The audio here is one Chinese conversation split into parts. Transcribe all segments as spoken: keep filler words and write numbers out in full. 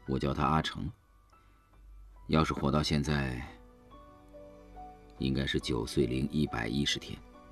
我叫他阿成。要是活到现在，应该是九岁零一百一十天。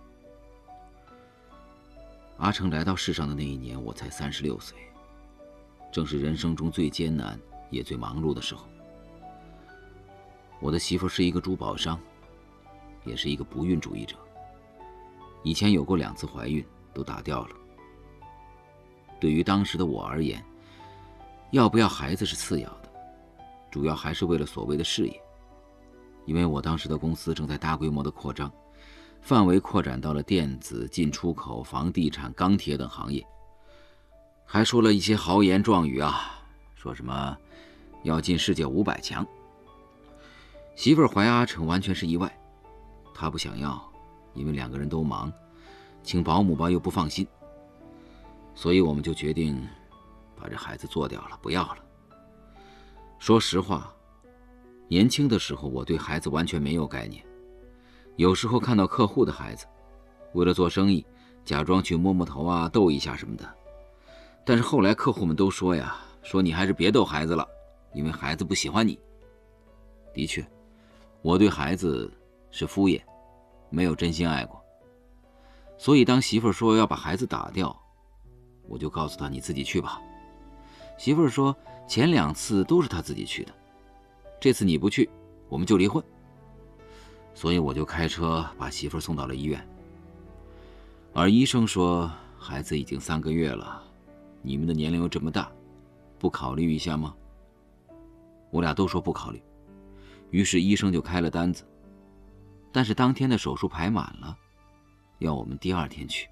阿成来到世上的那一年，我才三十六岁，正是人生中最艰难也最忙碌的时候。我的媳妇是一个珠宝商，也是一个不孕主义者，以前有过两次怀孕，都打掉了。对于当时的我而言，要不要孩子是次要的，主要还是为了所谓的事业。因为我当时的公司正在大规模的扩张，范围扩展到了电子、进出口、房地产、钢铁等行业，还说了一些豪言壮语啊，说什么要进世界五百强。媳妇儿怀阿成完全是意外，她不想要，因为两个人都忙，请保姆吧又不放心，所以我们就决定把这孩子做掉了，不要了。说实话，年轻的时候我对孩子完全没有概念，有时候看到客户的孩子，为了做生意，假装去摸摸头啊，逗一下什么的。但是后来客户们都说呀，说你还是别逗孩子了，因为孩子不喜欢你。的确，我对孩子是敷衍，没有真心爱过。所以当媳妇儿说要把孩子打掉，我就告诉她你自己去吧。媳妇儿说前两次都是她自己去的，这次你不去，我们就离婚。所以我就开车把媳妇儿送到了医院。而医生说孩子已经三个月了，你们的年龄又这么大，不考虑一下吗？我俩都说不考虑，于是医生就开了单子，但是当天的手术排满了，要我们第二天去。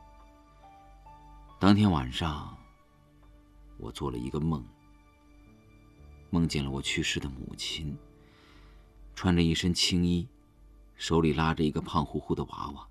当天晚上，我做了一个梦，梦见了我去世的母亲，穿着一身青衣，手里拉着一个胖乎乎的娃娃。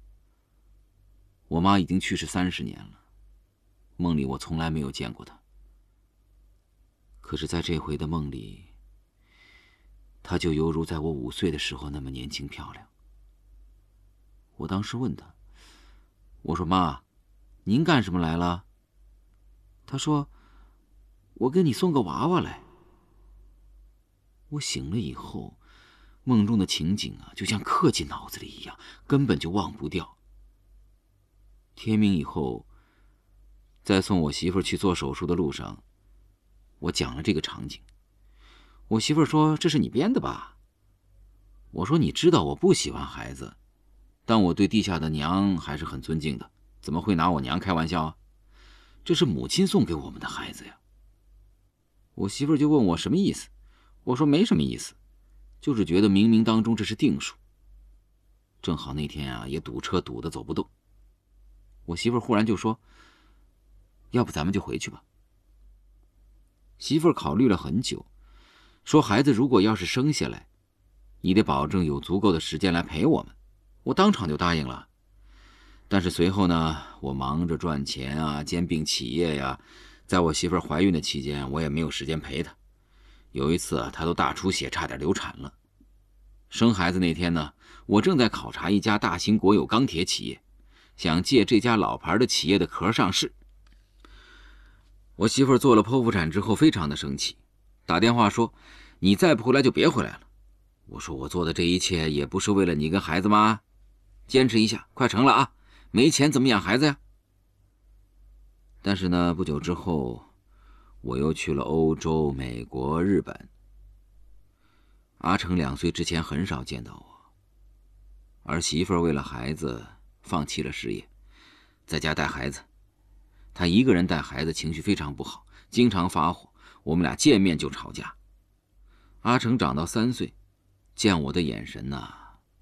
我妈已经去世三十年了，梦里我从来没有见过她。可是在这回的梦里，她就犹如在我五岁的时候那么年轻漂亮。我当时问她，我说妈，您干什么来了？她说，我给你送个娃娃来。我醒了以后，梦中的情景啊，就像刻进脑子里一样，根本就忘不掉。天明以后，在送我媳妇儿去做手术的路上，我讲了这个场景。我媳妇儿说，这是你编的吧？我说，你知道我不喜欢孩子，但我对地下的娘还是很尊敬的，怎么会拿我娘开玩笑啊？这是母亲送给我们的孩子呀。我媳妇儿就问我什么意思，我说没什么意思，就是觉得冥冥当中这是定数。正好那天啊，也堵车堵得走不动。我媳妇儿忽然就说，要不咱们就回去吧。媳妇儿考虑了很久，说孩子如果要是生下来，你得保证有足够的时间来陪我们。我当场就答应了。但是随后呢，我忙着赚钱啊，兼并企业呀，在我媳妇儿怀孕的期间，我也没有时间陪她。有一次她都大出血，差点流产了。生孩子那天呢，我正在考察一家大型国有钢铁企业，想借这家老牌的企业的壳上市。我媳妇儿做了剖腹产之后非常的生气，打电话说，你再不回来就别回来了。我说，我做的这一切也不是为了你跟孩子吗？坚持一下，快成了啊，没钱怎么养孩子呀？但是呢，不久之后我又去了欧洲、美国、日本。阿成两岁之前很少见到我，而媳妇儿为了孩子放弃了事业，在家带孩子。她一个人带孩子，情绪非常不好，经常发火，我们俩见面就吵架。阿成长到三岁，见我的眼神呢，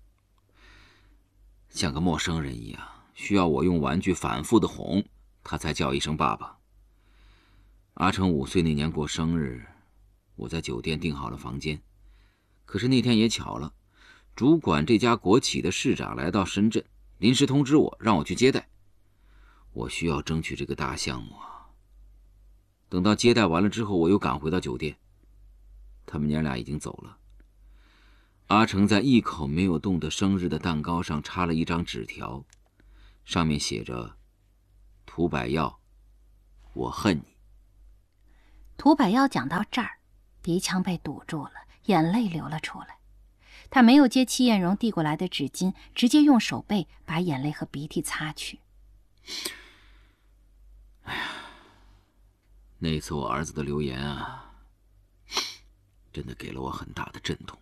像个陌生人一样，需要我用玩具反复的哄，他才叫一声爸爸。阿成五岁那年过生日，我在酒店订好了房间。可是那天也巧了，主管这家国企的市长来到深圳，临时通知我，让我去接待。我需要争取这个大项目啊。等到接待完了之后，我又赶回到酒店，他们娘俩已经走了。阿成在一口没有动的生日的蛋糕上插了一张纸条，上面写着，涂百耀，我恨你。 涂百耀讲到这儿，鼻腔被堵住了，眼泪流了出来。他没有接戚艳荣递过来的纸巾，直接用手背把眼泪和鼻涕擦去。 哎呀，那次我儿子的留言啊，真的给了我很大的震动。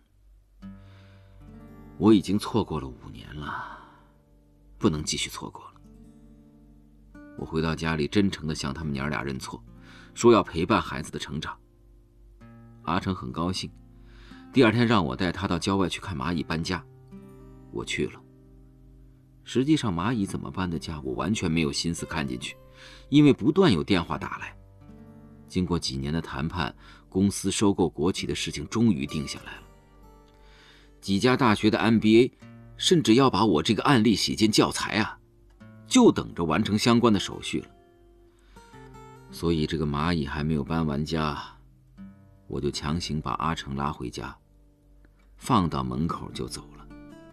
我已经错过了五年了，不能继续错过了。我回到家里，真诚地向他们娘俩认错，说要陪伴孩子的成长。阿成很高兴，第二天让我带他到郊外去看蚂蚁搬家。我去了。实际上蚂蚁怎么搬的家，我完全没有心思看进去，因为不断有电话打来。经过几年的谈判，公司收购国企的事情终于定下来了。几家大学的 M B A 甚至要把我这个案例写进教材啊，就等着完成相关的手续了。所以这个蚂蚁还没有搬完家，我就强行把阿成拉回家，放到门口就走了。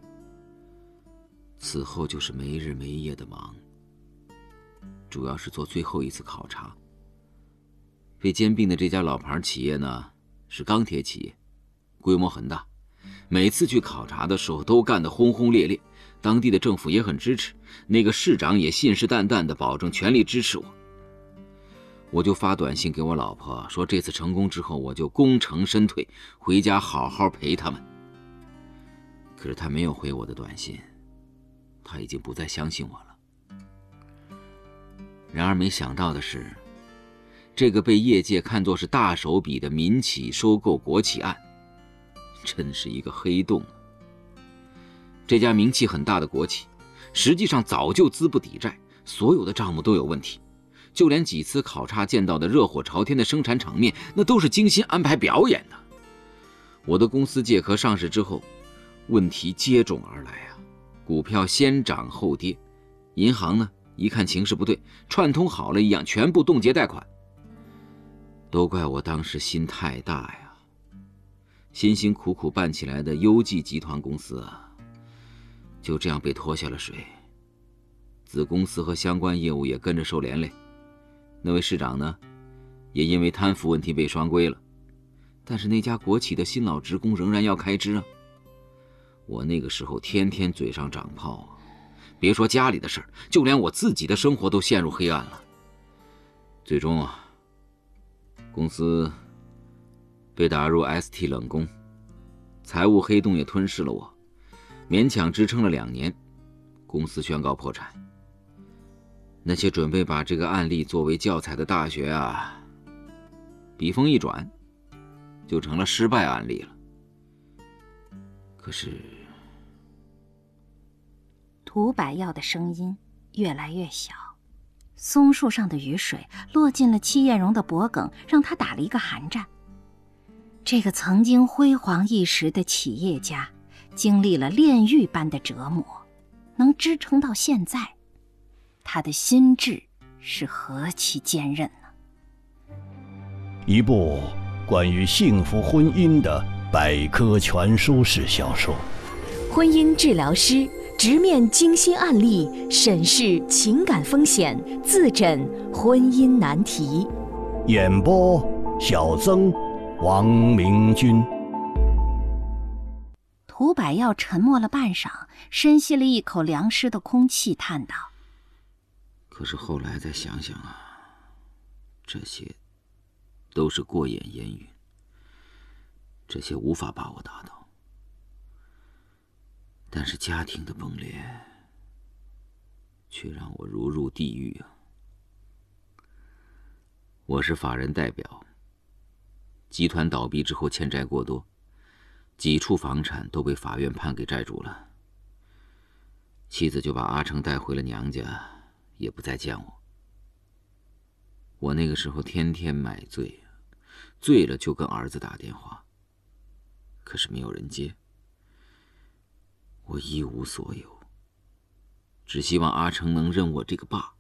此后就是没日没夜的忙，主要是做最后一次考察。被兼并的这家老牌企业呢，是钢铁企业，规模很大，每次去考察的时候都干得轰轰烈烈，当地的政府也很支持，那个市长也信誓旦旦地保证全力支持我。我就发短信给我老婆说，这次成功之后我就功成身退，回家好好陪他们。可是她没有回我的短信，她已经不再相信我了。然而没想到的是，这个被业界看作是大手笔的民企收购国企案，真是一个黑洞。这家名气很大的国企，实际上早就资不抵债，所有的账目都有问题，就连几次考察见到的热火朝天的生产场面，那都是精心安排表演的。我的公司借壳上市之后，问题接踵而来啊，股票先涨后跌，银行呢一看情势不对，串通好了一样，全部冻结贷款。都怪我当时心太大呀！辛辛苦苦办起来的优记集团公司啊，就这样被拖下了水，子公司和相关业务也跟着受连累。那位市长呢，也因为贪腐问题被双规了。但是那家国企的新老职工仍然要开支啊！我那个时候天天嘴上长泡啊，别说家里的事儿，就连我自己的生活都陷入黑暗了。最终啊，公司被打入 S T 冷宫，财务黑洞也吞噬了我，勉强支撑了两年，公司宣告破产。那些准备把这个案例作为教材的大学啊，笔锋一转，就成了失败案例了。可是， 涂百耀的声音越来越小，松树上的雨水落进了戚艳荣的脖颈，让他打了一个寒战。这个曾经辉煌一时的企业家，经历了炼狱般的折磨，能支撑到现在，他的心智是何其坚韧呢？ 一部关于幸福婚姻的百科全书式小说， 婚姻治疗师直面精心案例，审视情感风险，自诊婚姻难题。 演播小曾、王明君。 涂百耀沉默了半晌，深吸了一口凉湿的空气，叹道： 可是后来再想想啊，这些都是过眼烟云，这些无法把我打倒。但是家庭的崩裂却让我如入地狱啊！我是法人代表，集团倒闭之后欠债过多，几处房产都被法院判给债主了。妻子就把阿成带回了娘家，也不再见我。我那个时候天天买醉，醉了就跟儿子打电话，可是没有人接。我一无所有，只希望阿成能认我这个爸。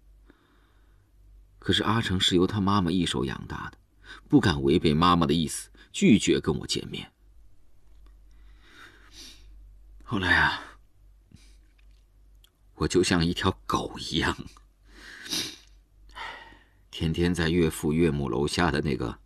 可是阿成是由他妈妈一手养大的，不敢违背妈妈的意思，拒绝跟我见面。后来啊，我就像一条狗一样， 天天在岳父岳母楼下的那个